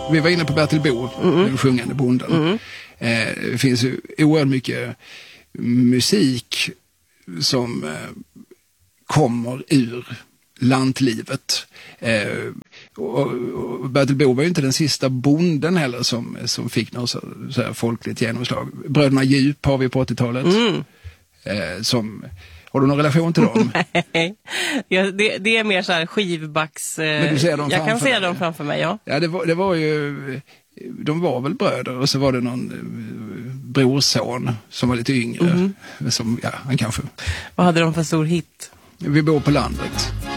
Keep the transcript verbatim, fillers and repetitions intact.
Vi var inne på Bertil Bo, mm. den sjungande bonden. Mm. Eh, det finns ju oerhört mycket musik som eh, kommer ur lantlivet. Eh, och, och Bertil Bo var ju inte den sista bonden heller som, som fick något så, så här folkligt genomslag. Bröderna Djup har vi på åttiotalet. Mm. Eh, som, har du någon relation till dem? Nej, ja, det, det är mer så här skivbacks... Eh, Men du ser dem jag kan se dig. dem framför mig, ja. Ja, det var, det var ju... De var väl bröder och så var det någon brorson som var lite yngre. Mm. Som, ja, han kanske... Vad hade de för stor hit? Vi bor på landet.